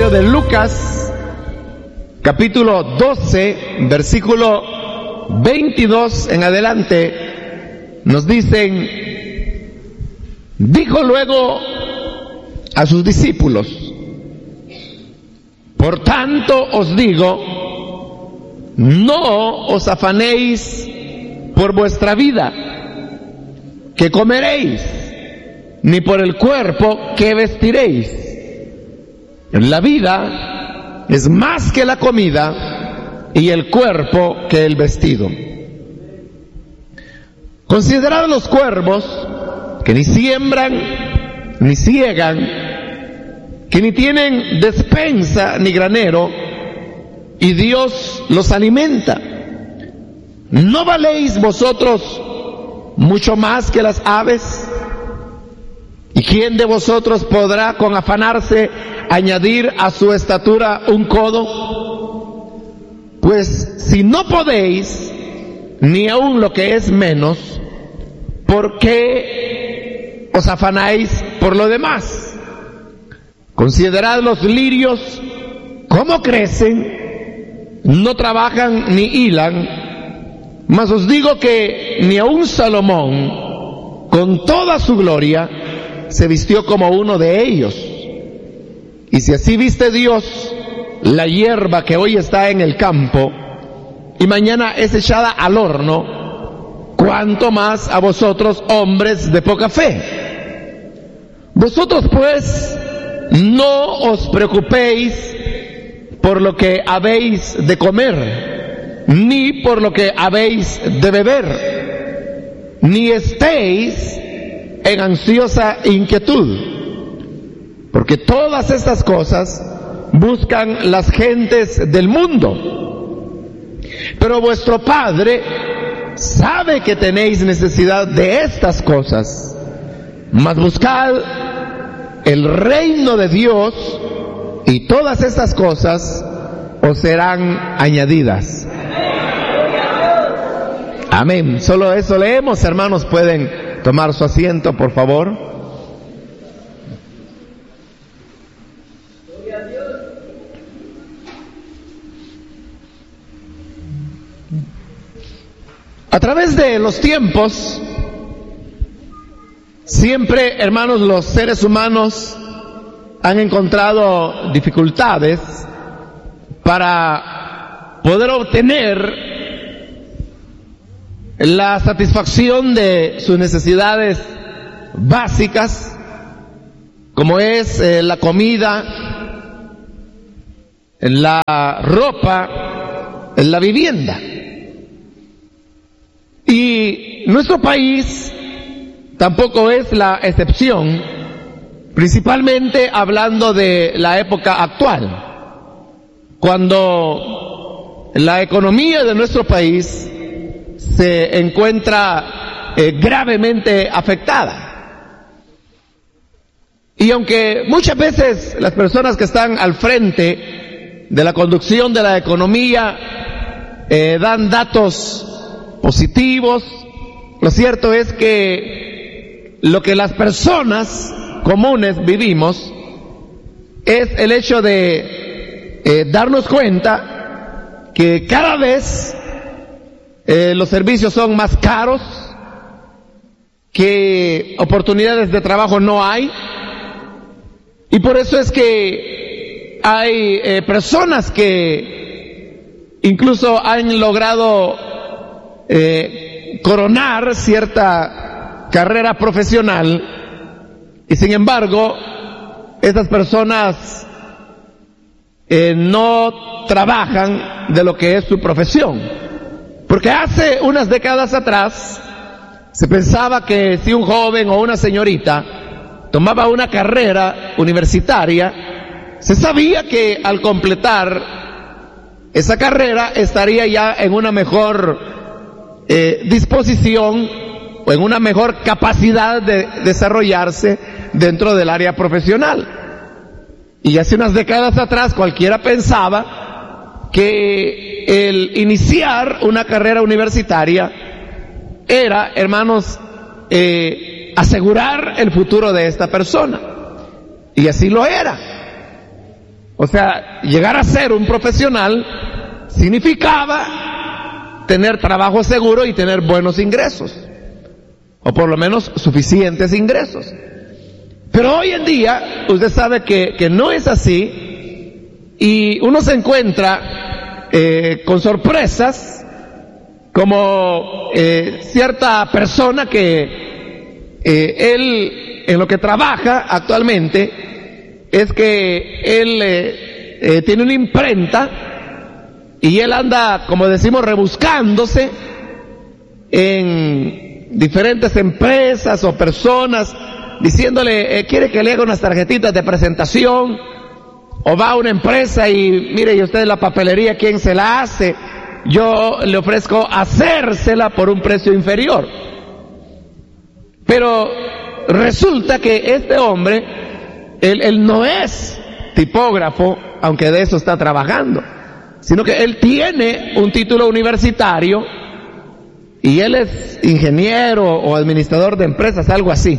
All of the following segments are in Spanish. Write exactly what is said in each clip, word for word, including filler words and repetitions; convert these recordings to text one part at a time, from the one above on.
Evangelio de Lucas, capítulo doce, versículo veintidós en adelante, nos dicen: dijo luego a sus discípulos: por tanto os digo, no os afanéis por vuestra vida, que comeréis, ni por el cuerpo que vestiréis. La vida es más que la comida, y el cuerpo que el vestido. Considerad los cuervos, que ni siembran, ni ciegan, que ni tienen despensa ni granero, y Dios los alimenta. ¿No valéis vosotros mucho más que las aves? ¿Y quién de vosotros podrá con afanarse añadir a su estatura un codo? Pues si no podéis, ni aun lo que es menos, ¿por qué os afanáis por lo demás? Considerad los lirios, cómo crecen, no trabajan ni hilan, mas os digo que ni aun Salomón, con toda su gloria, se vistió como uno de ellos. Y si así viste Dios la hierba que hoy está en el campo y mañana es echada al horno, ¿cuánto más a vosotros, hombres de poca fe? Vosotros pues no os preocupéis por lo que habéis de comer, ni por lo que habéis de beber, ni estéis en ansiosa inquietud, porque todas estas cosas buscan las gentes del mundo. Pero vuestro Padre sabe que tenéis necesidad de estas cosas. Mas buscad el reino de Dios, y todas estas cosas os serán añadidas. Amén. Solo eso leemos, hermanos. Pueden tomar su asiento, por favor. A través de los tiempos, siempre, hermanos, los seres humanos han encontrado dificultades para poder obtener la satisfacción de sus necesidades básicas, como es eh, la comida, la ropa, la vivienda. Y nuestro país tampoco es la excepción, principalmente hablando de la época actual, cuando la economía de nuestro país se encuentra eh, gravemente afectada. Y aunque muchas veces las personas que están al frente de la conducción de la economía eh, dan datos positivos, lo cierto es que lo que las personas comunes vivimos es el hecho de eh, darnos cuenta que cada vez eh, los servicios son más caros, que oportunidades de trabajo no hay, y por eso es que hay eh, personas que incluso han logrado eh, coronar cierta carrera profesional, y sin embargo estas personas eh, no trabajan de lo que es su profesión, porque hace unas décadas atrás se pensaba que si un joven o una señorita tomaba una carrera universitaria, se sabía que al completar esa carrera estaría ya en una mejor eh, disposición o en una mejor capacidad de desarrollarse dentro del área profesional. Y hace unas décadas atrás cualquiera pensaba que el iniciar una carrera universitaria era, hermanos, eh, asegurar el futuro de esta persona. Y así lo era. O sea, llegar a ser un profesional significaba tener trabajo seguro y tener buenos ingresos, o por lo menos suficientes ingresos. Pero hoy en día, usted sabe que, que no es así, y uno se encuentra eh, con sorpresas, como eh, cierta persona que eh, él, en lo que trabaja actualmente, es que él eh, eh, tiene una imprenta, y él anda, como decimos, rebuscándose en diferentes empresas o personas, diciéndole, eh, quiere que le haga unas tarjetitas de presentación, o va a una empresa y, mire, y usted la papelería, ¿quién se la hace? Yo le ofrezco hacérsela por un precio inferior. Pero resulta que este hombre, él, él no es tipógrafo, aunque de eso está trabajando, sino que él tiene un título universitario y él es ingeniero o administrador de empresas, algo así.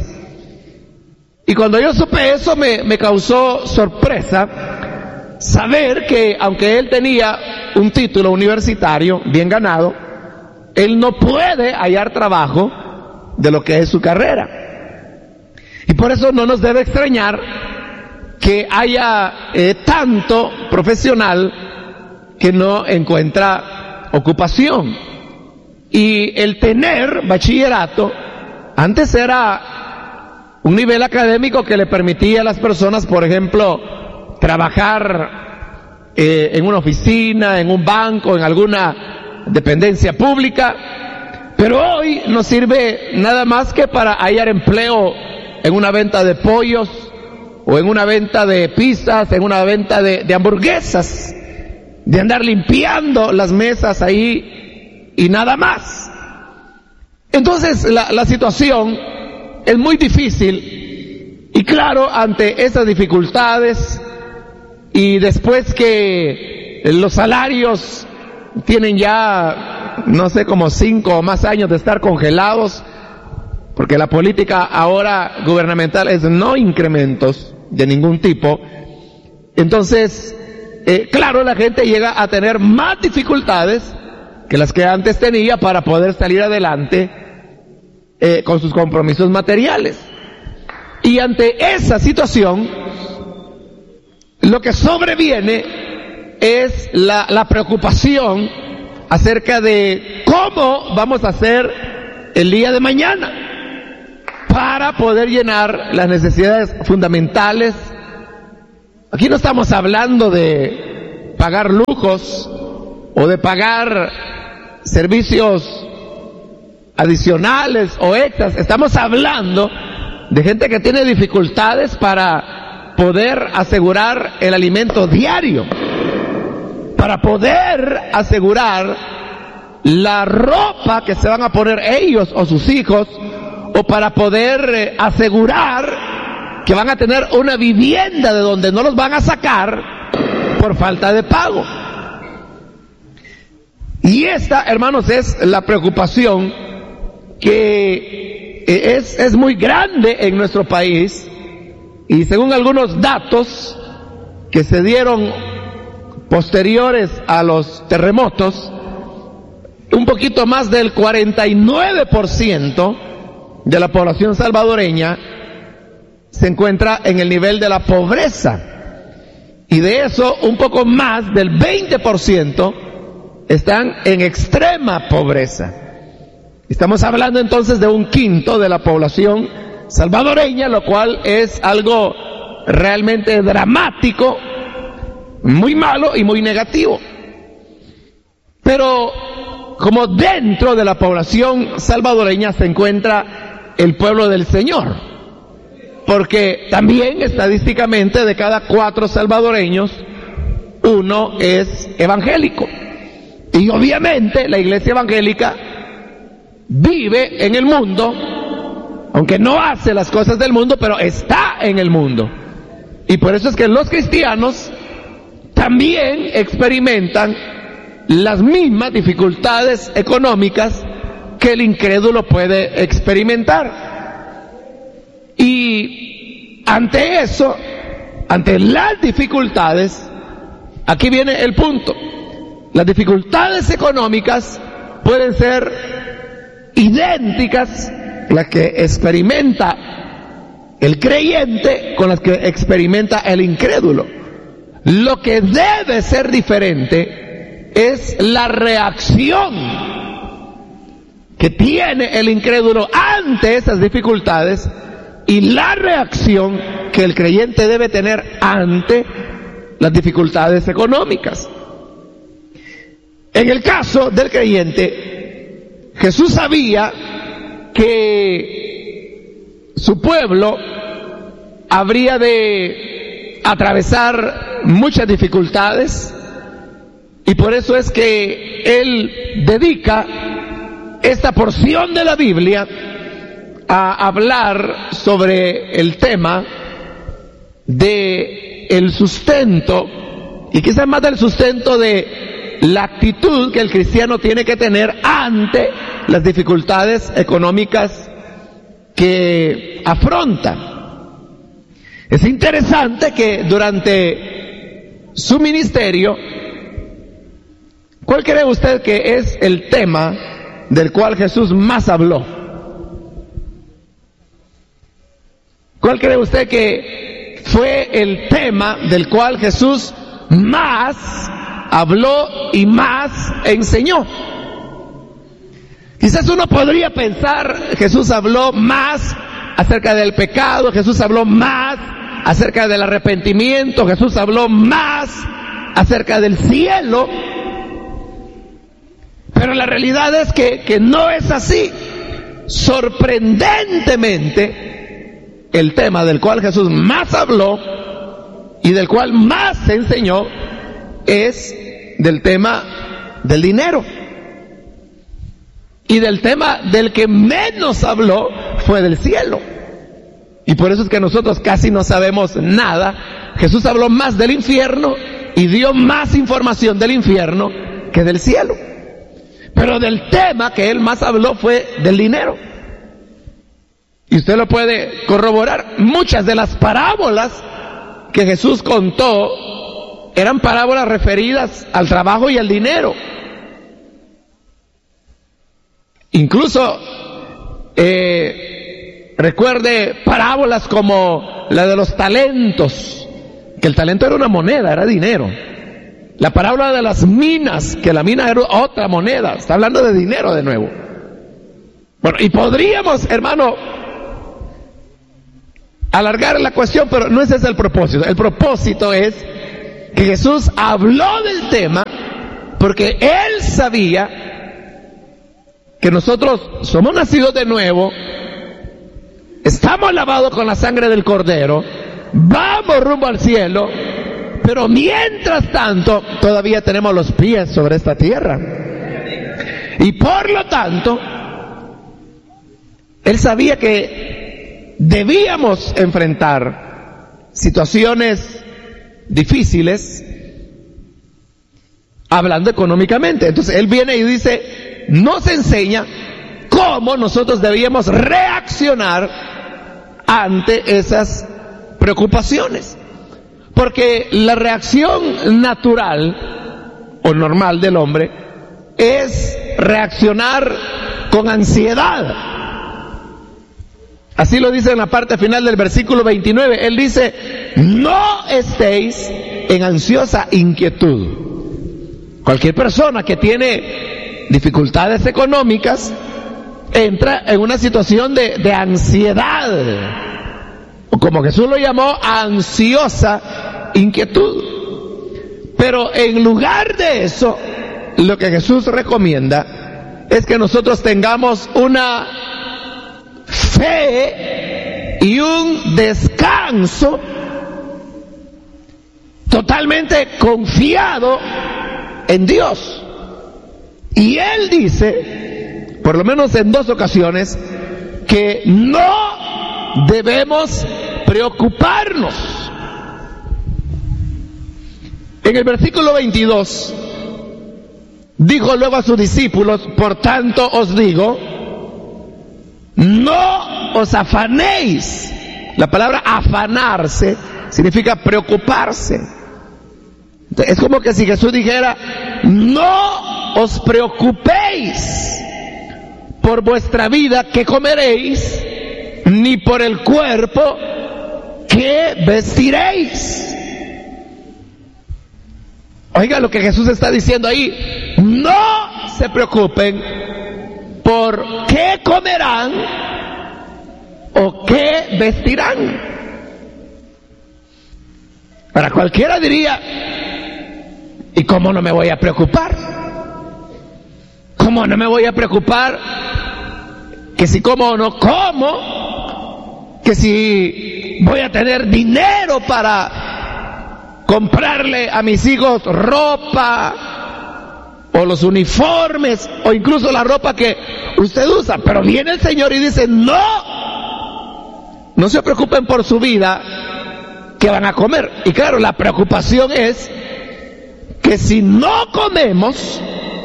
Y cuando yo supe eso me, me causó sorpresa saber que aunque él tenía un título universitario bien ganado, él no puede hallar trabajo de lo que es su carrera. Y por eso no nos debe extrañar que haya eh, tanto profesional que no encuentra ocupación. Y el tener bachillerato antes era un nivel académico que le permitía a las personas, por ejemplo, trabajar eh, en una oficina, en un banco, en alguna dependencia pública, pero hoy no sirve nada más que para hallar empleo en una venta de pollos, o en una venta de pizzas, en una venta de, de hamburguesas, de andar limpiando las mesas ahí y nada más. Entonces la, la situación es muy difícil, y claro, ante esas dificultades, y después que los salarios tienen ya, no sé, como cinco o más años de estar congelados, porque la política ahora gubernamental es no incrementos de ningún tipo, entonces, eh, claro, la gente llega a tener más dificultades que las que antes tenía para poder salir adelante eh, con sus compromisos materiales. Y ante esa situación, lo que sobreviene es la, la preocupación acerca de cómo vamos a hacer el día de mañana para poder llenar las necesidades fundamentales. Aquí no estamos hablando de pagar lujos o de pagar servicios adicionales o extras. Estamos hablando de gente que tiene dificultades para poder asegurar el alimento diario, para poder asegurar la ropa que se van a poner ellos o sus hijos, o para poder eh, asegurar que van a tener una vivienda de donde no los van a sacar por falta de pago. Y esta, hermanos, es la preocupación que es, es muy grande en nuestro país, y según algunos datos que se dieron posteriores a los terremotos, un poquito más del cuarenta y nueve por ciento de la población salvadoreña se encuentra en el nivel de la pobreza, y de eso un poco más del veinte por ciento están en extrema pobreza. Estamos hablando entonces de un quinto de la población salvadoreña, lo cual es algo realmente dramático, muy malo y muy negativo. Pero como dentro de la población salvadoreña se encuentra el pueblo del Señor, porque también estadísticamente de cada cuatro salvadoreños, uno es evangélico. Y obviamente la iglesia evangélica vive en el mundo, aunque no hace las cosas del mundo, pero está en el mundo. Y por eso es que los cristianos también experimentan las mismas dificultades económicas que el incrédulo puede experimentar. Y ante eso, ante las dificultades, Aquí viene el punto. Las dificultades económicas pueden ser idénticas las que experimenta el creyente con las que experimenta el incrédulo. Lo que debe ser diferente es la reacción que tiene el incrédulo ante esas dificultades y la reacción que el creyente debe tener ante las dificultades económicas. En el caso del creyente, Jesús sabía que su pueblo habría de atravesar muchas dificultades, y por eso es que Él dedica esta porción de la Biblia a hablar sobre el tema de el sustento, y quizás más del sustento de la actitud que el cristiano tiene que tener ante las dificultades económicas que afronta. Es interesante que durante su ministerio, ¿cuál cree usted que es el tema del cual Jesús más habló? ¿Cuál cree usted que fue el tema del cual Jesús más habló y más enseñó? Quizás uno podría pensar, Jesús habló más acerca del pecado, Jesús habló más acerca del arrepentimiento, Jesús habló más acerca del cielo, pero la realidad es que, que no es así. Sorprendentemente, el tema del cual Jesús más habló y del cual más enseñó es del tema del dinero. Y del tema del que menos habló fue del cielo. Y por eso es que nosotros casi no sabemos nada. Jesús habló más del infierno y dio más información del infierno que del cielo. Pero del tema que él más habló fue del dinero. Y usted lo puede corroborar. Muchas de las parábolas que Jesús contó eran parábolas referidas al trabajo y al dinero. Incluso eh, recuerde parábolas como la de los talentos, que el talento era una moneda, era dinero. La parábola de las minas, que la mina era otra moneda, está hablando de dinero de nuevo. Bueno, y podríamos, hermano, alargar la cuestión, pero no ese es el propósito. El propósito es que Jesús habló del tema porque Él sabía que nosotros somos nacidos de nuevo, estamos lavados con la sangre del Cordero, vamos rumbo al cielo, pero mientras tanto todavía tenemos los pies sobre esta tierra. Y por lo tanto, Él sabía que debíamos enfrentar situaciones difíciles hablando económicamente. Entonces Él viene y dice, nos enseña cómo nosotros debíamos reaccionar ante esas preocupaciones. Porque la reacción natural o normal del hombre es reaccionar con ansiedad. Así lo dice en la parte final del versículo veintinueve. Él dice, no estéis en ansiosa inquietud. Cualquier persona que tiene dificultades económicas entra en una situación de, de ansiedad, o como Jesús lo llamó, ansiosa inquietud. Pero en lugar de eso, lo que Jesús recomienda es que nosotros tengamos una fe y un descanso totalmente confiado en Dios. Y Él dice, por lo menos en dos ocasiones, que no debemos preocuparnos. En el versículo veintidós, dijo luego a sus discípulos, por tanto os digo, no os afanéis. La palabra afanarse significa preocuparse. Es como que si Jesús dijera: no os preocupéis por vuestra vida que comeréis, ni por el cuerpo que vestiréis. Oiga lo que Jesús está diciendo ahí: no se preocupen por qué comerán o qué vestirán. Para cualquiera diría: ¿y cómo no me voy a preocupar? ¿Cómo no me voy a preocupar que si como o no como? Que si voy a tener dinero para comprarle a mis hijos ropa, o los uniformes, o incluso la ropa que usted usa. Pero viene el Señor y dice: no, no se preocupen por su vida, que van a comer. Y claro, la preocupación es que si no comemos,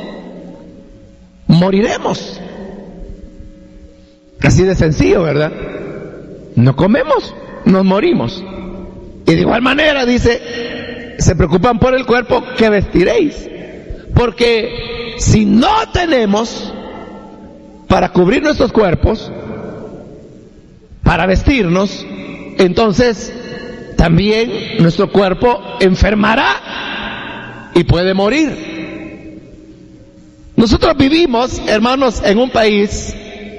moriremos. Así de sencillo, ¿verdad? No comemos, nos morimos. Y de igual manera dice: se preocupan por el cuerpo, que vestiréis. Porque si no tenemos para cubrir nuestros cuerpos, para vestirnos, entonces también nuestro cuerpo enfermará y puede morir. Nosotros vivimos, hermanos, en un país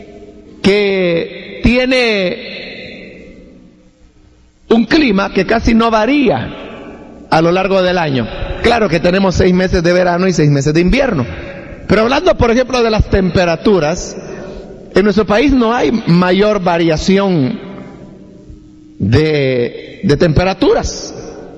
que tiene un clima que casi no varía a lo largo del año. Claro que tenemos seis meses de verano y seis meses de invierno, pero hablando, por ejemplo, de las temperaturas, en nuestro país no hay mayor variación de, de temperaturas.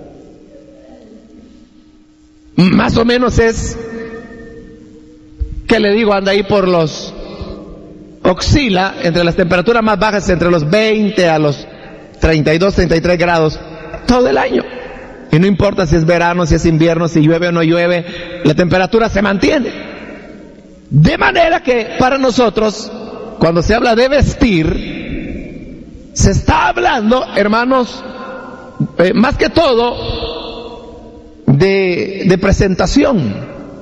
Más o menos es, ¿qué le digo? Anda ahí por los, oscila entre las temperaturas más bajas, entre los veinte a los treinta y dos, treinta y tres grados todo el año. Y no importa si es verano, si es invierno, si llueve o no llueve, la temperatura se mantiene. De manera que para nosotros, cuando se habla de vestir, se está hablando, hermanos, eh, más que todo, de, de presentación.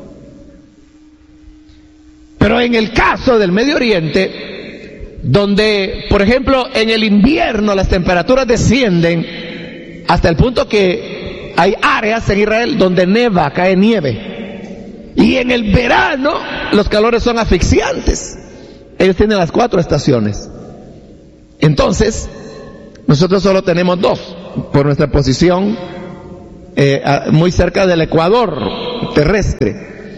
Pero en el caso del Medio Oriente, donde, por ejemplo, en el invierno las temperaturas descienden hasta el punto que hay áreas en Israel donde neva, cae nieve. Y en el verano los calores son asfixiantes. Ellos tienen las cuatro estaciones. Entonces, nosotros solo tenemos dos, por nuestra posición eh, muy cerca del ecuador terrestre.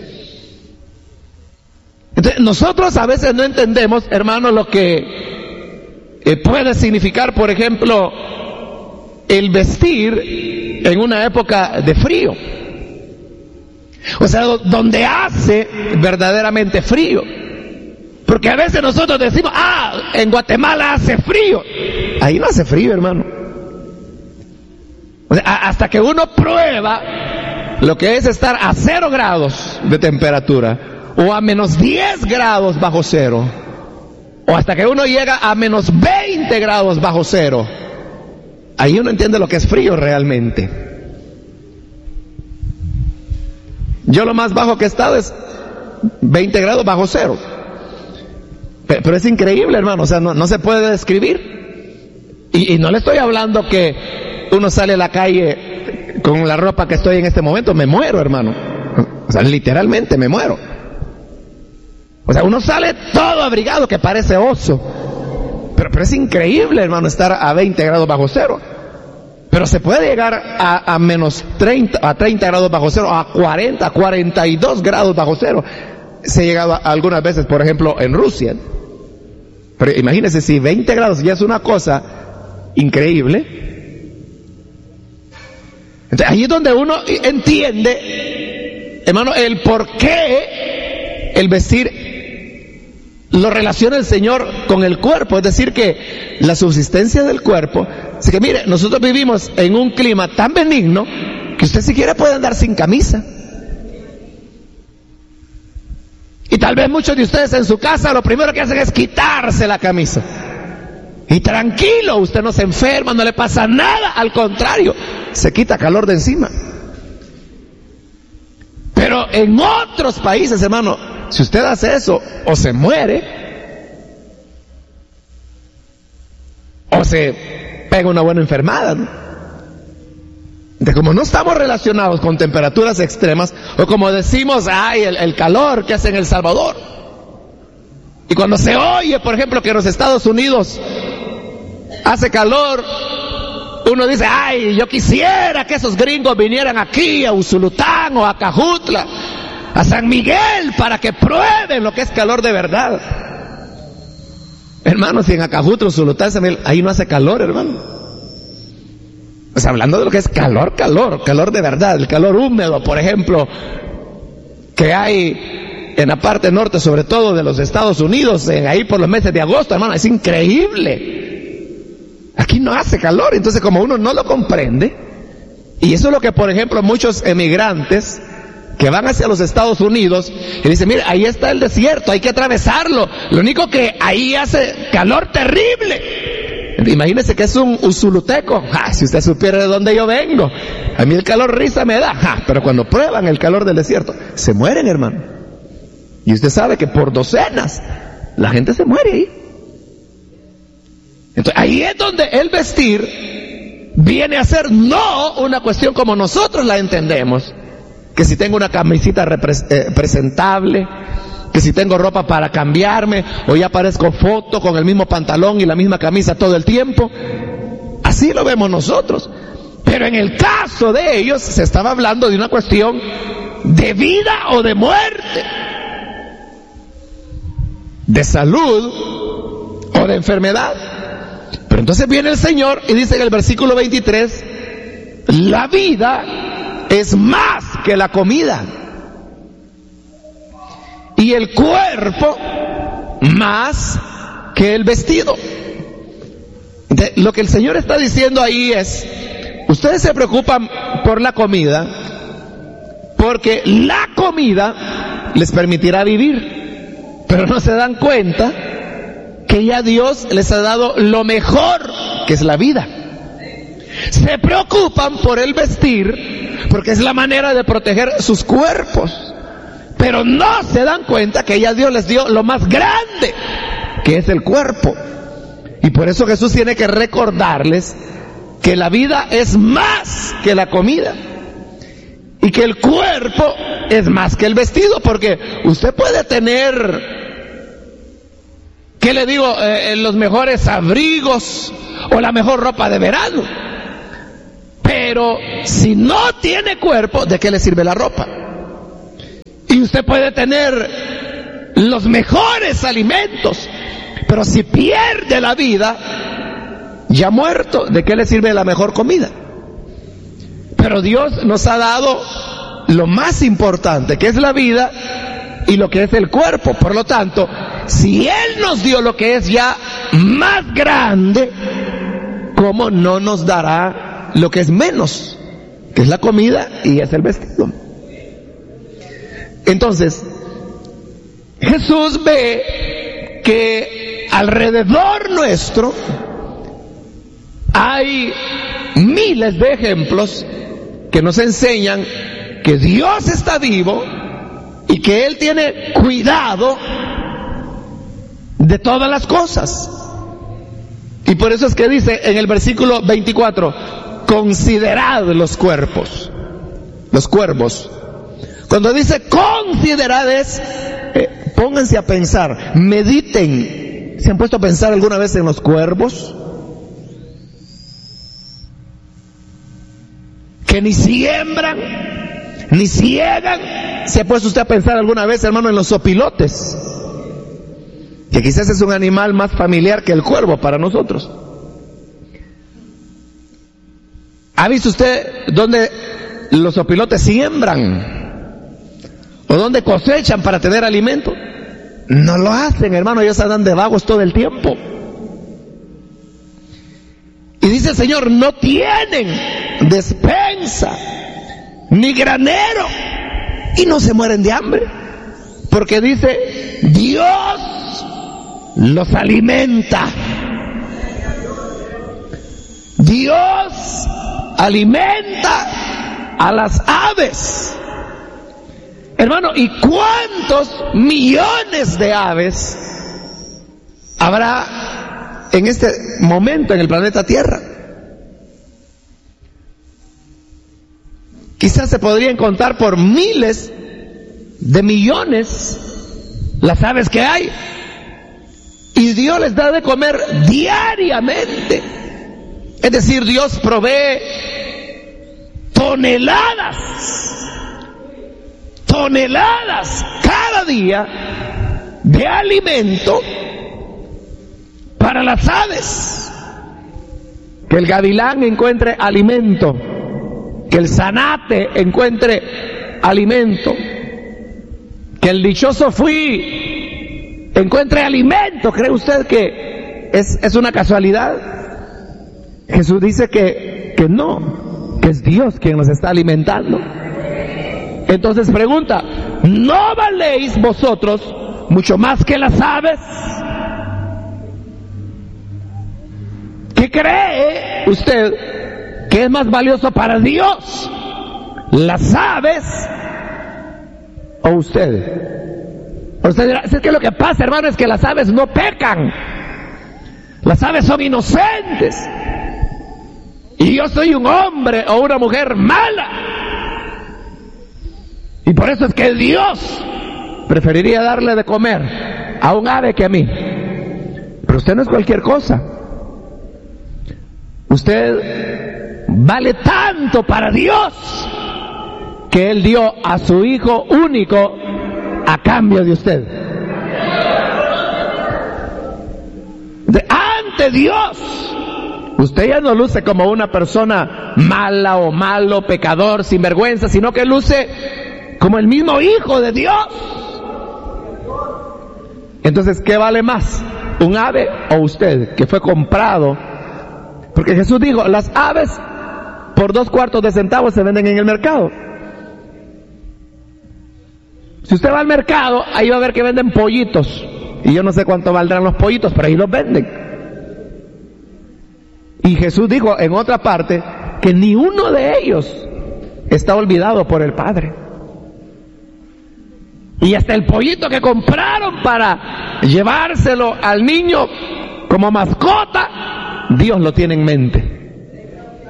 Entonces, nosotros a veces no entendemos, hermanos, lo que eh, puede significar, por ejemplo, el vestir en una época de frío. O sea, donde hace verdaderamente frío. Porque a veces nosotros decimos: ah, en Guatemala hace frío. Ahí no hace frío, hermano. O sea, hasta que uno prueba lo que es estar a cero grados de temperatura, o a menos diez grados bajo cero, o hasta que uno llega a menos veinte grados bajo cero, ahí uno entiende lo que es frío realmente. Yo lo más bajo que he estado es veinte grados bajo cero. Pero, pero es increíble, hermano, o sea, no, no se puede describir. Y, y no le estoy hablando que uno sale a la calle con la ropa que estoy en este momento, me muero, hermano. O sea, literalmente me muero. O sea, uno sale todo abrigado que parece oso. Pero, pero es increíble, hermano, estar a veinte grados bajo cero. Pero se puede llegar a, a menos treinta, a treinta grados bajo cero, a cuarenta, cuarenta y dos grados bajo cero. Se ha llegado a, algunas veces, por ejemplo, en Rusia. Pero imagínense, si veinte grados ya es una cosa increíble. Entonces, ahí es donde uno entiende, hermano, el por qué el vestir lo relaciona el Señor con el cuerpo, es decir, que la subsistencia del cuerpo. Así que mire, nosotros vivimos en un clima tan benigno que usted siquiera puede andar sin camisa. Y tal vez muchos de ustedes en su casa lo primero que hacen es quitarse la camisa. Y tranquilo, usted no se enferma, no le pasa nada, al contrario, se quita calor de encima. en otros países, hermano, si usted hace eso, o se muere, o se pega una buena enfermedad, ¿no? De como no estamos relacionados con temperaturas extremas, o como decimos, ay, el, el calor que hace en El Salvador. Y cuando se oye, por ejemplo, que en los Estados Unidos hace calor, uno dice, ay, yo quisiera que esos gringos vinieran aquí a Usulután o a Cajutla, a San Miguel, para que prueben lo que es calor de verdad. Hermano, si en Acajutla, Usulután, San Miguel, ahí no hace calor, hermano. O sea, hablando de lo que es calor, calor, calor de verdad, el calor húmedo, por ejemplo, que hay en la parte norte, sobre todo de los Estados Unidos, en ahí por los meses de agosto, hermano, es increíble. Aquí no hace calor, entonces como uno no lo comprende, y eso es lo que, por ejemplo, muchos emigrantes que van hacia los Estados Unidos y dicen, mire, ahí está el desierto, hay que atravesarlo, lo único que ahí hace calor terrible. Imagínese que es un usuluteco, ja, si usted supiera de dónde yo vengo, a mí el calor risa me da, ja, pero cuando prueban el calor del desierto, se mueren, hermano. Y usted sabe que por docenas la gente se muere ahí. Entonces ahí es donde el vestir viene a ser no una cuestión como nosotros la entendemos, que si tengo una camisita repre- eh, presentable, que si tengo ropa para cambiarme, o ya parezco foto con el mismo pantalón y la misma camisa todo el tiempo. Así lo vemos nosotros. Pero en el caso de ellos se estaba hablando de una cuestión de vida o de muerte, de salud o de enfermedad. Pero entonces viene el Señor y dice en el versículo veintitrés, la vida es más que la comida, y el cuerpo más que el vestido. Entonces, lo que el Señor está diciendo ahí es, ustedes se preocupan por la comida, porque la comida les permitirá vivir, pero no se dan cuenta que ya Dios les ha dado lo mejor, que es la vida. Se preocupan por el vestir, porque es la manera de proteger sus cuerpos, pero no se dan cuenta que ya Dios les dio lo más grande, que es el cuerpo. Y por eso Jesús tiene que recordarles que la vida es más que la comida, y que el cuerpo es más que el vestido, porque usted puede tener, ¿qué le digo?, eh, los mejores abrigos o la mejor ropa de verano, pero si no tiene cuerpo, ¿de qué le sirve la ropa? Y usted puede tener los mejores alimentos, pero si pierde la vida, ya muerto, ¿de qué le sirve la mejor comida? Pero Dios nos ha dado lo más importante, que es la vida, y lo que es el cuerpo. Por lo tanto, si Él nos dio lo que es ya más grande, ¿cómo no nos dará lo que es menos, que es la comida y es el vestido? Entonces, Jesús ve que alrededor nuestro hay miles de ejemplos que nos enseñan que Dios está vivo y que Él tiene cuidado de todas las cosas. Y por eso es que dice en el versículo veinticuatro, considerad los cuerpos, los cuervos. Cuando dice considerad es, eh, pónganse a pensar, mediten. ¿Se han puesto a pensar alguna vez en los cuervos? Que ni siembran, ni ciegan. ¿Se ha puesto usted a pensar alguna vez, hermano, en los zopilotes? Que quizás es un animal más familiar que el cuervo para nosotros. ¿Ha visto usted dónde los zopilotes siembran? ¿O dónde cosechan para tener alimento? No lo hacen, hermano, ellos andan de vagos todo el tiempo. Y dice el Señor, no tienen despensa, ni granero, y no se mueren de hambre. Porque dice, Dios los alimenta. Dios alimenta a las aves. Hermano, ¿y cuántos millones de aves habrá en este momento en el planeta Tierra? Quizás se podrían contar por miles de millones las aves que hay. Y Dios les da de comer diariamente. Es decir, Dios provee toneladas, toneladas cada día de alimento para las aves. Que el gavilán encuentre alimento, que el zanate encuentre alimento, que el dichoso fui encuentre alimento. ¿Cree usted que es, es una casualidad? Jesús dice que, que no, que es Dios quien nos está alimentando. Entonces pregunta, ¿no valéis vosotros mucho más que las aves? ¿Qué cree usted que es más valioso para Dios? ¿Las aves o usted? Usted dirá, es que lo que pasa, hermano, es que las aves no pecan. Las aves son inocentes. Y yo soy un hombre o una mujer mala. Y por eso es que Dios preferiría darle de comer a un ave que a mí. Pero usted no es cualquier cosa. Usted vale tanto para Dios que Él dio a su Hijo único a cambio de usted. De, ante Dios, usted ya no luce como una persona mala o malo, pecador, sinvergüenza, sino que luce como el mismo Hijo de Dios. Entonces, ¿qué vale más? ¿Un ave o usted, que fue comprado? Porque Jesús dijo, las aves por dos cuartos de centavos se venden en el mercado. Si usted va al mercado, ahí va a ver que venden pollitos. Y yo no sé cuánto valdrán los pollitos, pero ahí los venden. Y Jesús dijo en otra parte que ni uno de ellos está olvidado por el Padre. Y hasta el pollito que compraron para llevárselo al niño como mascota, Dios lo tiene en mente.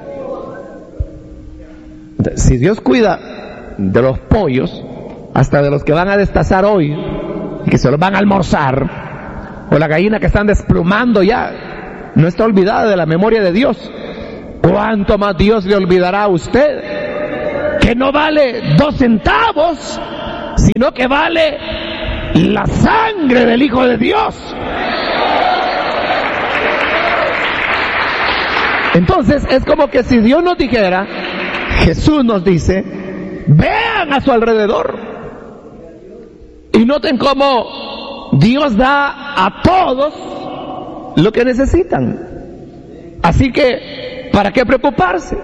Si Dios cuida de los pollos, hasta de los que van a destazar hoy, y que se los van a almorzar, o la gallina que están desplumando ya, no está olvidada de la memoria de Dios, ¿cuánto más Dios le olvidará a usted? Que no vale dos centavos, sino que vale la sangre del Hijo de Dios. Entonces es como que si Dios nos dijera, Jesús nos dice, vean a su alrededor y noten cómo Dios da a todos lo que necesitan. Así que, ¿para qué preocuparse?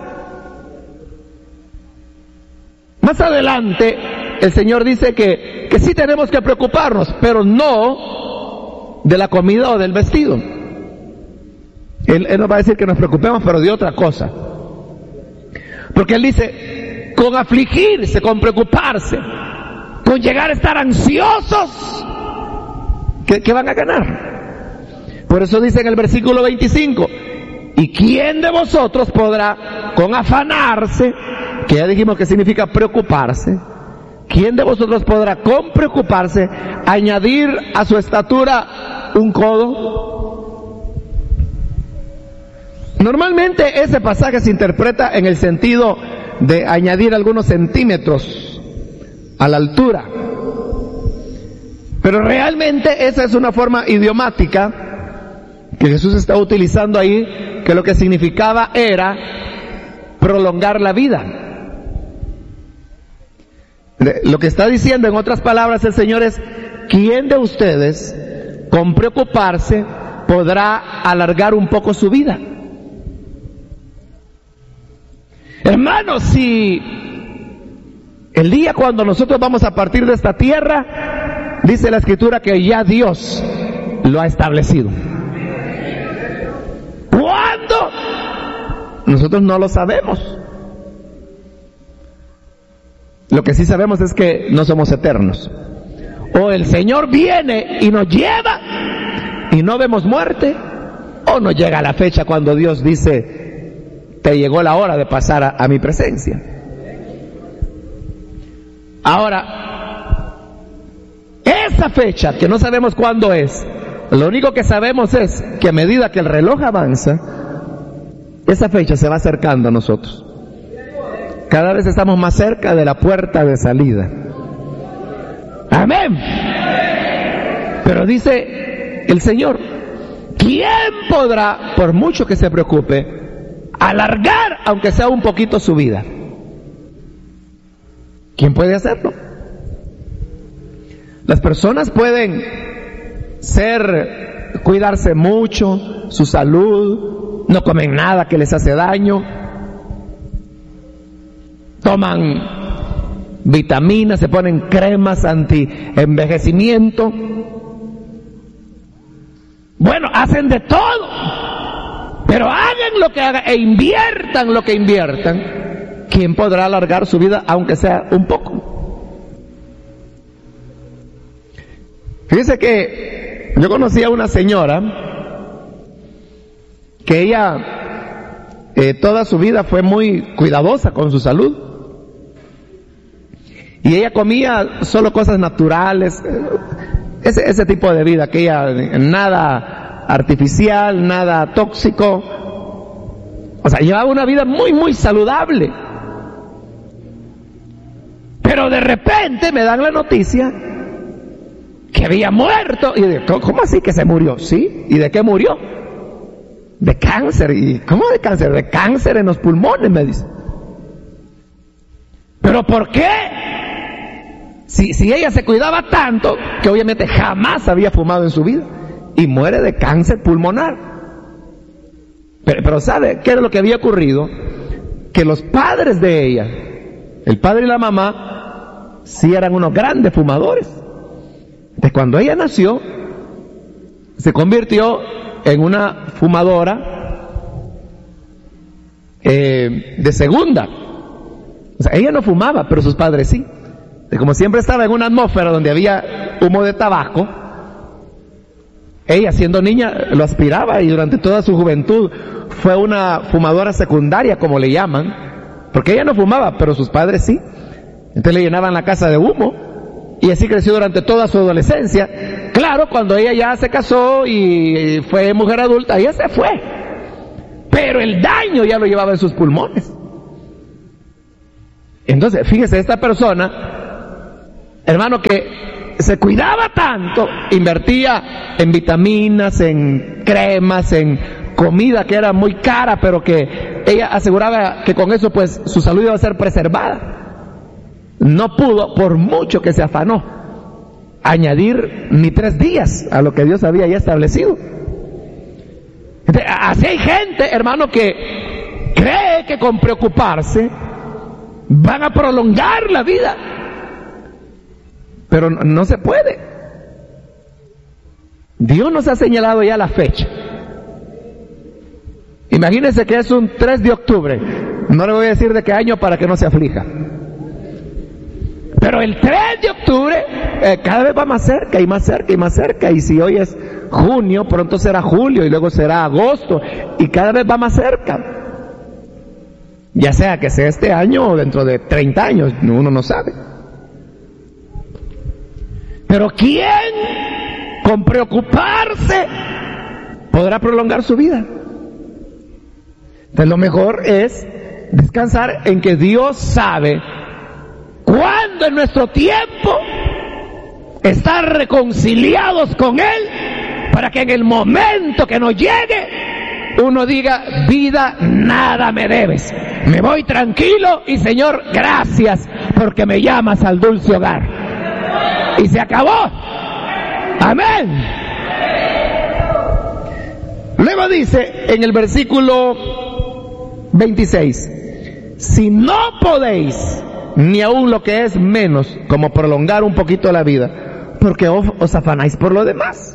Más adelante, el Señor dice que, que sí tenemos que preocuparnos, pero no de la comida o del vestido. Él, él nos va a decir que nos preocupemos, pero de otra cosa. Porque Él dice, con afligirse, con preocuparse, con llegar a estar ansiosos, ¿qué, qué van a ganar? Por eso dice en el versículo veinticinco, ¿y quién de vosotros podrá con afanarse, que ya dijimos que significa preocuparse, quién de vosotros podrá con preocuparse añadir a su estatura un codo? Normalmente ese pasaje se interpreta en el sentido de añadir algunos centímetros a la altura. Pero realmente esa es una forma idiomática que Jesús está utilizando ahí, que lo que significaba era prolongar la vida. Lo que está diciendo en otras palabras el Señor es, ¿quién de ustedes con preocuparse podrá alargar un poco su vida? Hermanos, si el día cuando nosotros vamos a partir de esta tierra, dice la Escritura que ya Dios lo ha establecido. ¿Cuándo? Nosotros no lo sabemos. Lo que sí sabemos es que no somos eternos. O el Señor viene y nos lleva y no vemos muerte, o no llega la fecha cuando Dios dice, te llegó la hora de pasar a, a mi presencia. Ahora, esa fecha que no sabemos cuándo es, lo único que sabemos es que a medida que el reloj avanza, esa fecha se va acercando a nosotros. Cada vez estamos más cerca de la puerta de salida. Amén. Pero dice el Señor, ¿quién podrá, por mucho que se preocupe, alargar, aunque sea un poquito, su vida? ¿Quién puede hacerlo? Las personas pueden ser, cuidarse mucho, su salud, no comen nada que les hace daño, toman vitaminas, se ponen cremas anti-envejecimiento. Bueno, hacen de todo, pero hagan lo que hagan e inviertan lo que inviertan. ¿Quién podrá alargar su vida aunque sea un poco? Fíjense que yo conocí a una señora que ella eh, toda su vida fue muy cuidadosa con su salud. Y ella comía solo cosas naturales, ese, ese tipo de vida, que ella, nada artificial, nada tóxico. O sea, llevaba una vida muy, muy saludable. Pero de repente me dan la noticia que había muerto. Y digo, ¿cómo así que se murió? ¿Sí? ¿Y de qué murió? De cáncer. ¿Y cómo de cáncer? De cáncer en los pulmones, me dice. ¿Pero por qué? Si, si ella se cuidaba tanto, que obviamente jamás había fumado en su vida, y muere de cáncer pulmonar. Pero, pero ¿sabe qué era lo que había ocurrido? Que los padres de ella, el padre y la mamá, sí eran unos grandes fumadores. Entonces, cuando ella nació, se convirtió en una fumadora eh, de segunda. O sea, ella no fumaba, pero sus padres sí. Y como siempre estaba en una atmósfera donde había humo de tabaco, ella siendo niña lo aspiraba y durante toda su juventud fue una fumadora secundaria, como le llaman, porque ella no fumaba, pero sus padres sí. Entonces le llenaban la casa de humo y así creció durante toda su adolescencia. Claro, cuando ella ya se casó y fue mujer adulta, ella se fue, pero el daño ya lo llevaba en sus pulmones. Entonces, fíjese, esta persona, hermano, que se cuidaba tanto, invertía en vitaminas, en cremas, en comida que era muy cara, pero que ella aseguraba que con eso pues su salud iba a ser preservada. No pudo, por mucho que se afanó, añadir ni tres días a lo que Dios había ya establecido. Entonces, así hay gente, hermano, que cree que con preocuparse van a prolongar la vida, pero no, no se puede. Dios nos ha señalado ya la fecha. Imagínense que es un tres de octubre, no le voy a decir de qué año para que no se aflija, pero el tres de octubre eh, cada vez va más cerca y más cerca y más cerca, y si hoy es junio, pronto será julio y luego será agosto, y cada vez va más cerca. Ya sea que sea este año o dentro de treinta años, uno no sabe. Pero ¿quién con preocuparse podrá prolongar su vida? Entonces lo mejor es descansar en que Dios sabe cuándo en nuestro tiempo estar reconciliados con Él, para que en el momento que nos llegue uno diga: vida, nada me debes, me voy tranquilo y Señor, gracias porque me llamas al dulce hogar. Y se acabó. Amén. Luego dice en el versículo veintiséis: si no podéis ni aún lo que es menos, como prolongar un poquito la vida, porque os, os afanáis por lo demás.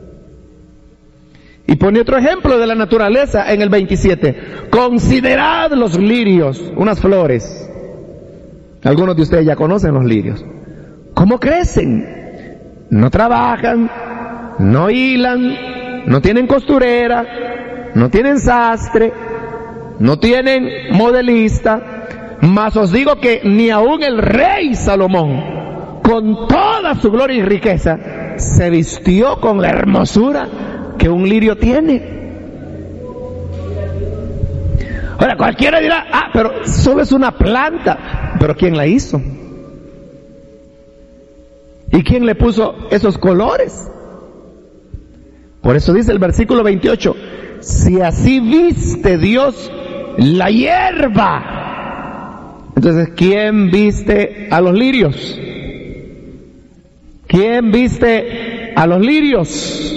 Y pone otro ejemplo de la naturaleza en el veintisiete: considerad los lirios, unas flores, Algunos de ustedes ya conocen los lirios. ¿Cómo crecen? No trabajan, no hilan, no tienen costurera, no tienen sastre, no tienen modelista, mas os digo que ni aun el rey Salomón, con toda su gloria y riqueza, se vistió con la hermosura que un lirio tiene. Ahora cualquiera dirá, ah, pero solo es una planta. Pero ¿quién la hizo? ¿Y quién le puso esos colores? Por eso dice el versículo veintiocho, si así viste Dios la hierba, entonces ¿quién viste a los lirios? ¿Quién viste a los lirios?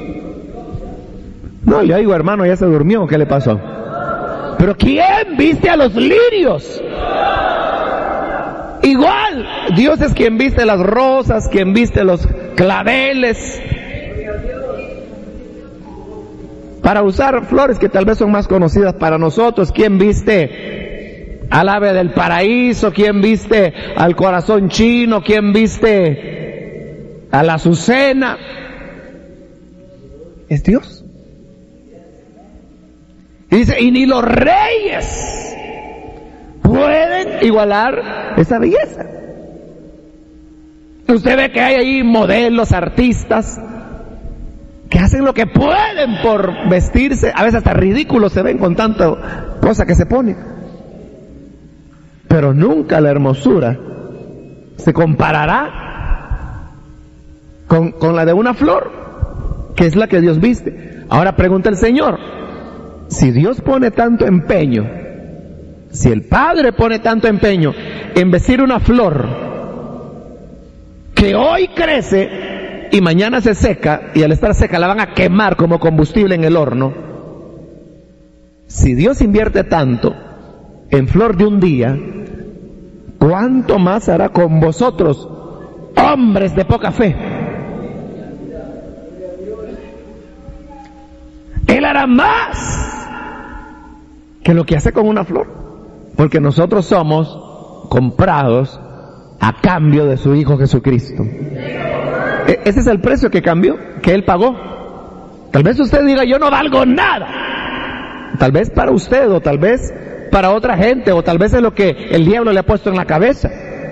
No, yo digo, hermano, ya se durmió, ¿qué le pasó? Pero ¿quién viste a los lirios? Igual, Dios es quien viste las rosas, quien viste los claveles. Para usar flores que tal vez son más conocidas para nosotros, ¿quién viste al ave del paraíso? ¿Quién viste al corazón chino? ¿Quién viste a la azucena? Es Dios. Y dice, y ni los reyes pueden igualar esa belleza. Usted ve que hay ahí modelos, artistas, que hacen lo que pueden por vestirse, a veces hasta ridículos se ven con tanta cosa que se pone. Pero nunca la hermosura se comparará con, con la de una flor, que es la que Dios viste. Ahora pregunta el Señor, si Dios pone tanto empeño, si el Padre pone tanto empeño en vestir una flor que hoy crece y mañana se seca, y al estar seca la van a quemar como combustible en el horno, si Dios invierte tanto en flor de un día, ¿cuánto más hará con vosotros, hombres de poca fe? Él hará más que lo que hace con una flor, porque nosotros somos comprados a cambio de su Hijo Jesucristo. E- ese es el precio que cambió, que Él pagó. Tal vez usted diga, yo no valgo nada. Tal vez para usted, o tal vez para otra gente, o tal vez es lo que el diablo le ha puesto en la cabeza.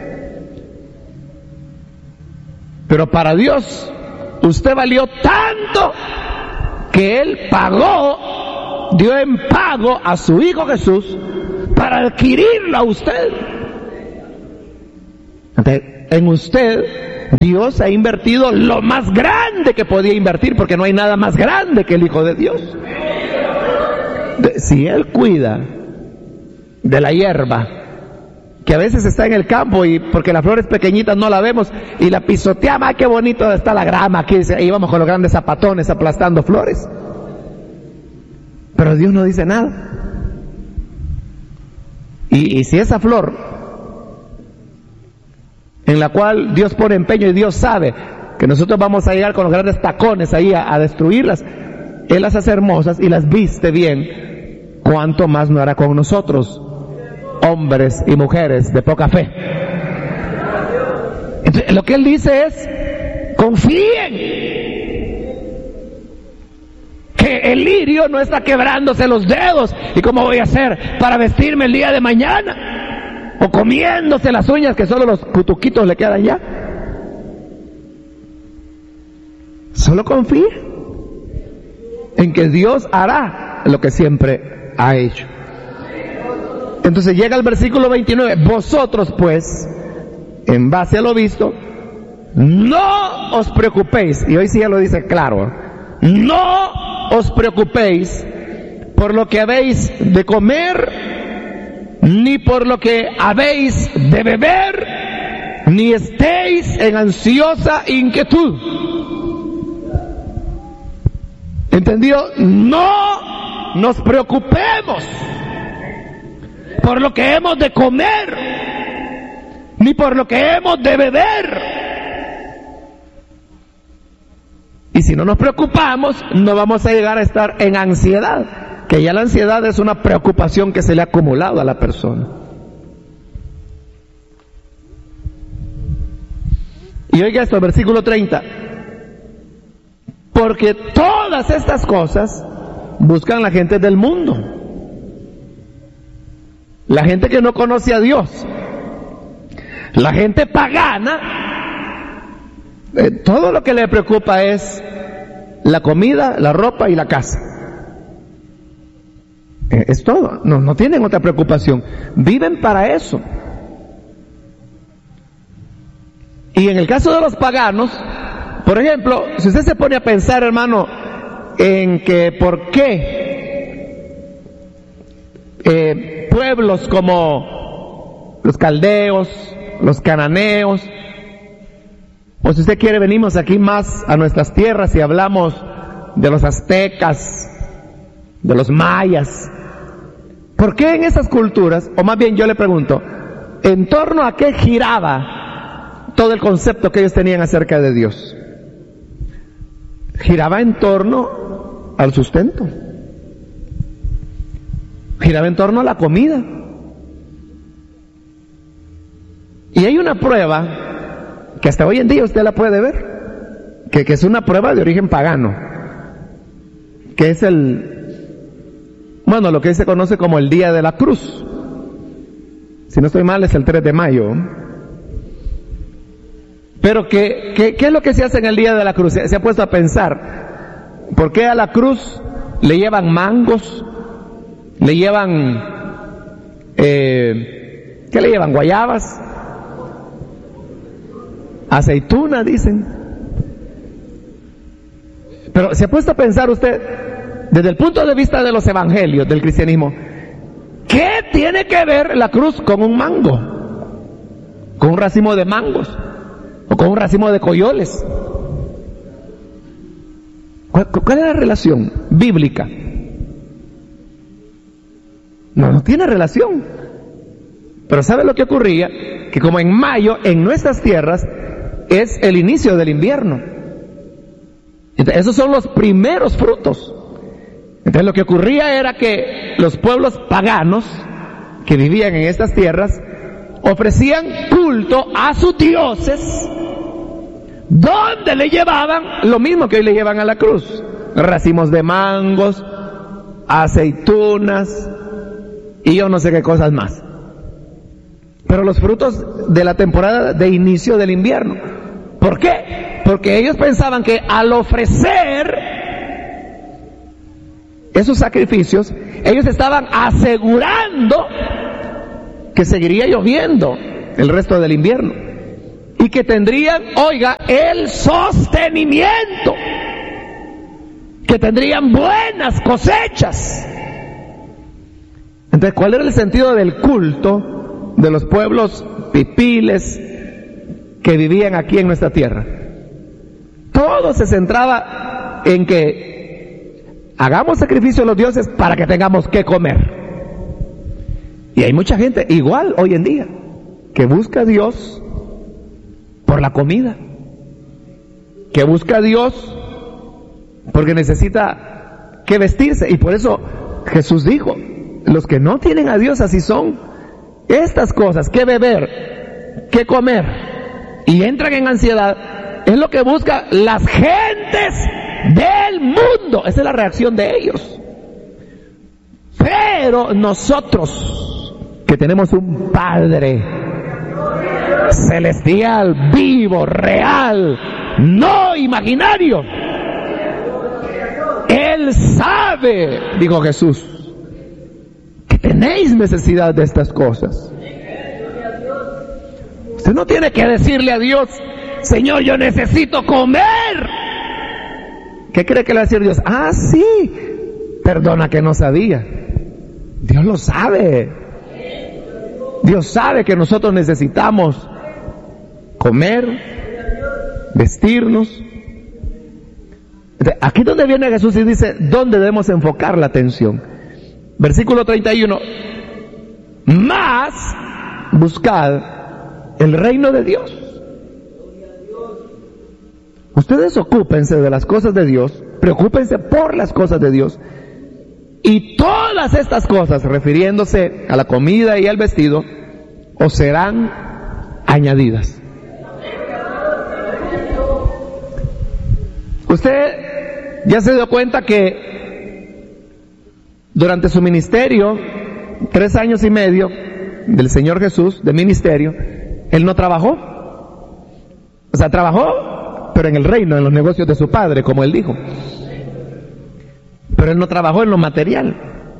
Pero para Dios, usted valió tanto que Él pagó, dio en pago a su Hijo Jesús para adquirirlo a usted. Entonces, en usted Dios ha invertido lo más grande que podía invertir, porque no hay nada más grande que el Hijo de Dios. Si Él cuida de la hierba, que a veces está en el campo y porque la flor es pequeñita no la vemos y la pisoteamos, ¡ay, qué bonito está la grama! Aquí íbamos con los grandes zapatones aplastando flores. Pero Dios no dice nada. Y, y si esa flor, en la cual Dios pone empeño y Dios sabe que nosotros vamos a llegar con los grandes tacones ahí a, a destruirlas, Él las hace hermosas y las viste bien, ¿cuánto más no hará con nosotros, hombres y mujeres de poca fe? Entonces, lo que Él dice es, confíen que el lirio no está quebrándose los dedos, y cómo voy a hacer para vestirme el día de mañana, o comiéndose las uñas que solo los cutuquitos le quedan ya. Solo confía en que Dios hará lo que siempre ha hecho. Entonces llega el versículo veintinueve, vosotros pues, en base a lo visto, no os preocupéis, y hoy sí ya lo dice claro, no os preocupéis por lo que habéis de comer, ni por lo que habéis de beber, ni estéis en ansiosa inquietud. ¿Entendió? No nos preocupemos por lo que hemos de comer, ni por lo que hemos de beber. Y si no nos preocupamos, no vamos a llegar a estar en ansiedad, que ya la ansiedad es una preocupación que se le ha acumulado a la persona. Y oiga esto, versículo treinta. Porque todas estas cosas buscan la gente del mundo. La gente que no conoce a Dios. La gente pagana. Eh, todo lo que le preocupa es la comida, la ropa y la casa. Eh, es todo. No, no tienen otra preocupación. Viven para eso. Y en el caso de los paganos, por ejemplo, si usted se pone a pensar, hermano, en que por qué eh, pueblos como los caldeos, los cananeos, o si usted quiere venimos aquí más a nuestras tierras y hablamos de los aztecas, de los mayas, ¿por qué en esas culturas, o más bien yo le pregunto, en torno a qué giraba todo el concepto que ellos tenían acerca de Dios? Giraba en torno al sustento, giraba en torno a la comida. Y hay una prueba que hasta hoy en día usted la puede ver, que, que es una prueba de origen pagano, que es el, bueno, lo que se conoce como el Día de la Cruz. Si no estoy mal, es el tres de mayo. Pero ¿qué, qué, qué es lo que se hace en el Día de la Cruz? Se, se ha puesto a pensar, ¿por qué a la cruz le llevan mangos? ¿Le llevan, eh, qué le llevan? ¿Guayabas? ¿Aceituna, dicen? Pero se ha puesto a pensar usted, desde el punto de vista de los evangelios, del cristianismo, ¿qué tiene que ver la cruz con un mango? ¿Con un racimo de mangos? ¿O con un racimo de coyoles? ¿Cuál, cuál es la relación bíblica? No, no tiene relación. Pero ¿sabe lo que ocurría? Que como en mayo, en nuestras tierras, es el inicio del invierno. Entonces, esos son los primeros frutos. Entonces lo que ocurría era que los pueblos paganos que vivían en estas tierras ofrecían culto a sus dioses, donde le llevaban lo mismo que hoy le llevan a la cruz: racimos de mangos, aceitunas y yo no sé qué cosas más. Pero los frutos de la temporada de inicio del invierno. ¿Por qué? Porque ellos pensaban que al ofrecer esos sacrificios, ellos estaban asegurando que seguiría lloviendo el resto del invierno y que tendrían, oiga, el sostenimiento, que tendrían buenas cosechas. Entonces, ¿cuál era el sentido del culto de los pueblos pipiles que vivían aquí en nuestra tierra? Todo se centraba en que hagamos sacrificio a los dioses para que tengamos que comer. Y hay mucha gente, igual hoy en día, que busca a Dios por la comida, que busca a Dios porque necesita que vestirse. Y por eso Jesús dijo, los que no tienen a Dios así son. Estas cosas, que beber, que comer, y entran en ansiedad, es lo que buscan las gentes del mundo. Esa es la reacción de ellos. Pero nosotros, que tenemos un Padre celestial, vivo, real, no imaginario, Él sabe, dijo Jesús, que tenéis necesidad de estas cosas. Usted no tiene que decirle a Dios, Señor, yo necesito comer. ¿Qué cree que le va a decir Dios? Ah, sí, perdona que no sabía. Dios lo sabe. Dios sabe que nosotros necesitamos comer, vestirnos. Aquí es donde viene Jesús y dice, ¿dónde debemos enfocar la atención? Versículo treinta y uno. Más buscad el reino de Dios. Ustedes ocúpense de las cosas de Dios, preocúpense por las cosas de Dios, y todas estas cosas, refiriéndose a la comida y al vestido, os serán añadidas. Usted ya se dio cuenta que durante su ministerio, tres años y medio del Señor Jesús, de ministerio, Él no trabajó. O sea, trabajó, pero en el reino, en los negocios de su Padre, como Él dijo. Pero Él no trabajó en lo material.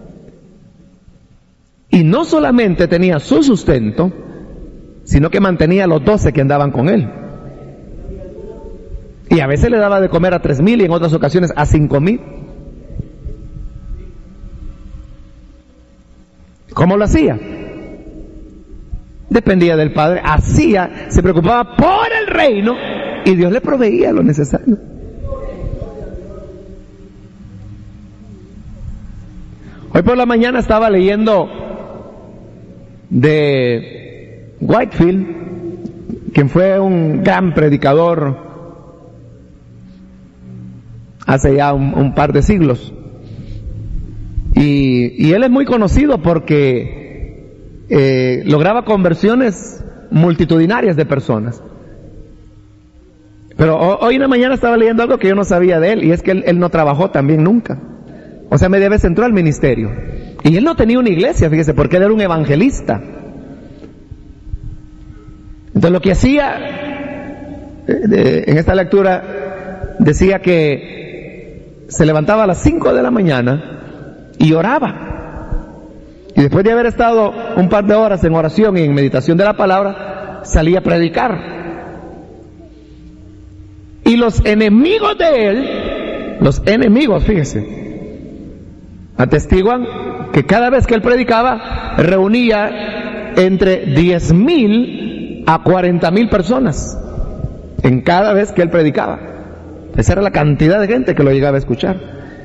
Y no solamente tenía su sustento, sino que mantenía a los doce que andaban con Él. Y a veces le daba de comer a tres mil y en otras ocasiones a cinco mil. ¿Cómo lo hacía? Dependía del Padre, hacía, se preocupaba por el reino y Dios le proveía lo necesario. Hoy por la mañana estaba leyendo de Whitefield, quien fue un gran predicador hace ya un, un par de siglos. Y, y él es muy conocido porque eh, lograba conversiones multitudinarias de personas. Pero hoy en la mañana estaba leyendo algo que yo no sabía de él, y es que él, él no trabajó también nunca. O sea, media vez entró al ministerio. Y él no tenía una iglesia, fíjese, porque él era un evangelista. Entonces lo que hacía, eh, en esta lectura, decía que se levantaba a las cinco de la mañana y oraba. Y después de haber estado un par de horas en oración y en meditación de la palabra, salía a predicar. Y los enemigos de él, los enemigos, fíjese, atestiguan que cada vez que él predicaba, reunía entre diez mil a cuarenta mil personas, en cada vez que él predicaba. Esa era la cantidad de gente que lo llegaba a escuchar.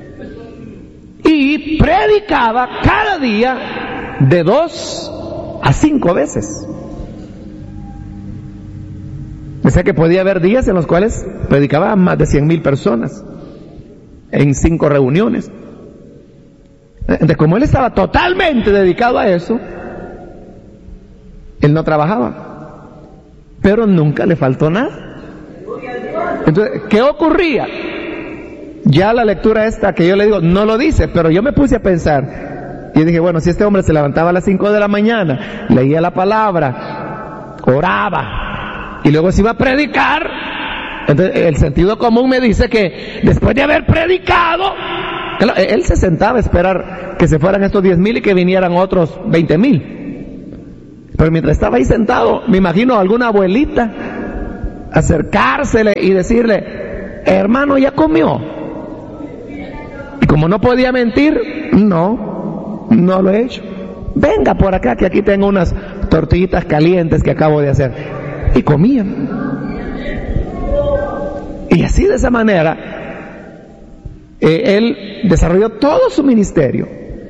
Y predicaba cada día de dos a cinco veces. O sea que podía haber días en los cuales predicaba a más de cien mil personas en cinco reuniones. Entonces, como él estaba totalmente dedicado a eso, él no trabajaba, pero nunca le faltó nada. Entonces, ¿qué ocurría? Ya la lectura esta que yo le digo no lo dice, pero yo me puse a pensar y dije, bueno, si este hombre se levantaba a las cinco de la mañana, leía la palabra, oraba y luego se iba a predicar, entonces el sentido común me dice que después de haber predicado, claro, él se sentaba a esperar que se fueran estos diez mil y que vinieran otros veinte mil. Pero mientras estaba ahí sentado, me imagino a alguna abuelita acercársele y decirle, hermano, ¿ya comió? Y como no podía mentir, no, no lo he hecho. Venga por acá, que aquí tengo unas tortillitas calientes que acabo de hacer. Y comían. Y así, de esa manera, eh, él desarrolló todo su ministerio.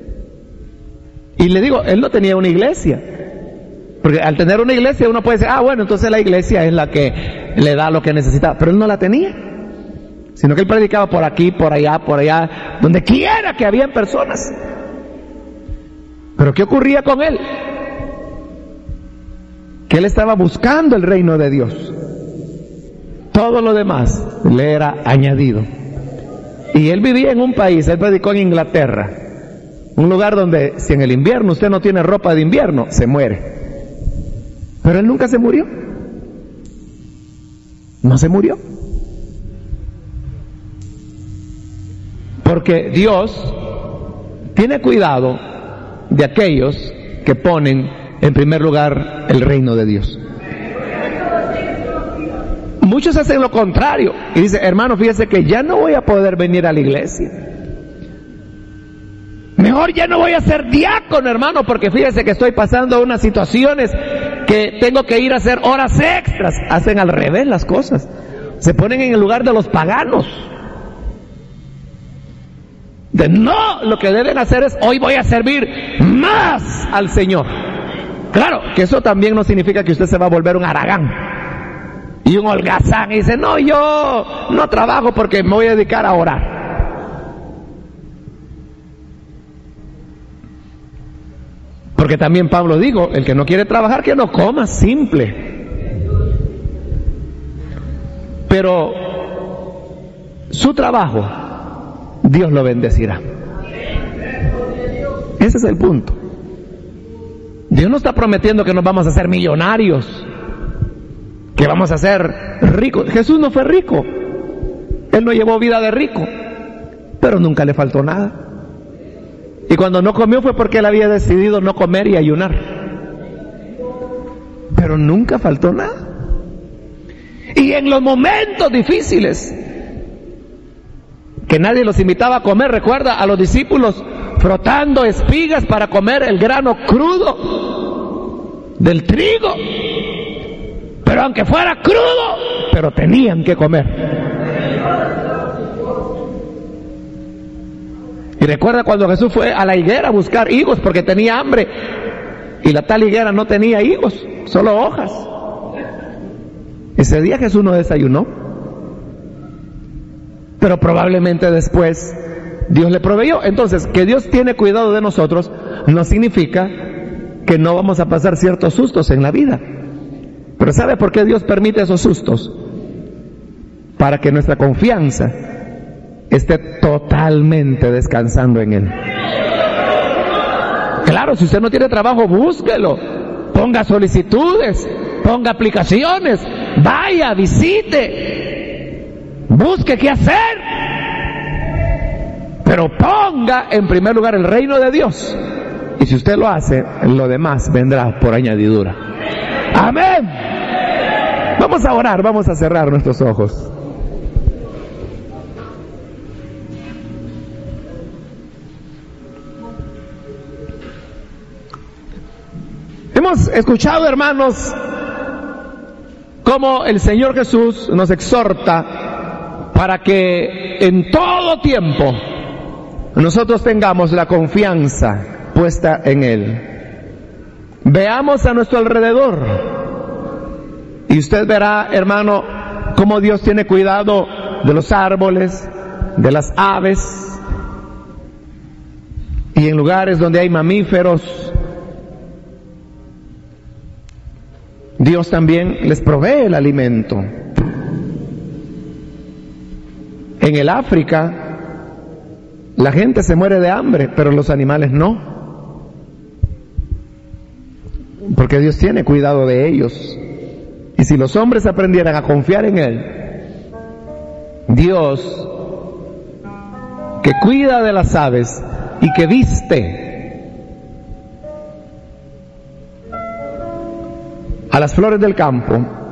Y le digo, él no tenía una iglesia. Porque al tener una iglesia uno puede decir, ah, bueno, entonces la iglesia es la que le da lo que necesitaba. Pero él no la tenía. Sino que él predicaba por aquí, por allá, por allá, donde quiera que habían personas. Pero ¿qué ocurría con él? Que él estaba buscando el reino de Dios. Todo lo demás le era añadido. Y él vivía en un país, él predicó en Inglaterra, un lugar donde si en el invierno usted no tiene ropa de invierno, se muere. Pero él nunca se murió. No se murió. Porque Dios tiene cuidado de aquellos que ponen en primer lugar el reino de Dios. Muchos hacen lo contrario y dicen, hermano, fíjese que ya no voy a poder venir a la iglesia. Mejor ya no voy a ser diácono, hermano, porque fíjese que estoy pasando unas situaciones que tengo que ir a hacer horas extras. Hacen al revés las cosas. Se ponen en el lugar de los paganos. De no, lo que deben hacer es, hoy voy a servir más al Señor. Claro, que eso también no significa que usted se va a volver un haragán y un holgazán y dice, no, yo no trabajo porque me voy a dedicar a orar. Porque también Pablo dijo, el que no quiere trabajar, que no coma, simple. Pero su trabajo, Dios lo bendecirá. Ese es el punto. Dios no está prometiendo que nos vamos a hacer millonarios, que vamos a ser ricos. Jesús no fue rico, Él no llevó vida de rico, pero nunca le faltó nada. Y cuando no comió fue porque Él había decidido no comer y ayunar, pero nunca faltó nada. Y en los momentos difíciles, que nadie los invitaba a comer, recuerda a los discípulos frotando espigas para comer el grano crudo del trigo, pero aunque fuera crudo, pero tenían que comer. Y recuerda cuando Jesús fue a la higuera a buscar higos porque tenía hambre, y la tal higuera no tenía higos, solo hojas. Ese día Jesús no desayunó, pero probablemente después Dios le proveyó. Entonces, que Dios tiene cuidado de nosotros no significa que no vamos a pasar ciertos sustos en la vida. Pero ¿sabe por qué Dios permite esos sustos? Para que nuestra confianza esté totalmente descansando en Él. Claro, si usted no tiene trabajo, búsquelo, ponga solicitudes, ponga aplicaciones, vaya, visite, busque qué hacer, pero ponga en primer lugar el reino de Dios, y si usted lo hace, lo demás vendrá por añadidura. Amén. Vamos a orar, vamos a cerrar nuestros ojos. Hemos escuchado, hermanos, cómo el Señor Jesús nos exhorta para que en todo tiempo nosotros tengamos la confianza puesta en Él. Veamos a nuestro alrededor y usted verá, hermano, cómo Dios tiene cuidado de los árboles, de las aves, y en lugares donde hay mamíferos, Dios también les provee el alimento. En el África, la gente se muere de hambre, pero los animales no, porque Dios tiene cuidado de ellos. Y si los hombres aprendieran a confiar en Él, Dios, que cuida de las aves y que viste a las flores del campo,